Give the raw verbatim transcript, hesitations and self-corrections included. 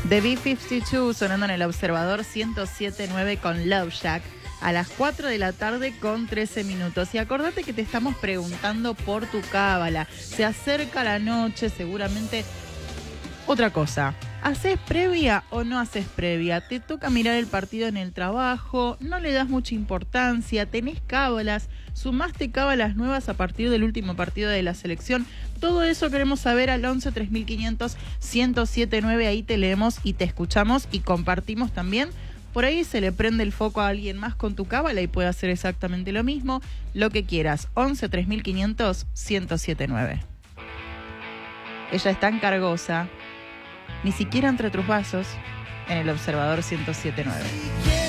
The B cincuenta y dos sonando en el Observador ciento siete punto nueve con Love Shack a las cuatro de la tarde con trece minutos. Y acordate que te estamos preguntando por tu cábala. Se acerca la noche, seguramente. Otra cosa, ¿haces previa o no haces previa? ¿Te toca mirar el partido en el trabajo? ¿No le das mucha importancia? ¿Tenés cábalas? ¿Sumaste cábalas nuevas a partir del último partido de la selección? Todo eso queremos saber al once tres mil quinientos ciento siete nueve. Ahí te leemos y te escuchamos y compartimos también. Por ahí se le prende el foco a alguien más con tu cábala y puede hacer exactamente lo mismo. Lo que quieras. once tres mil quinientos ciento siete nueve. Ella es tan cargosa. Ni siquiera entre tus vasos en el Observador ciento siete punto nueve.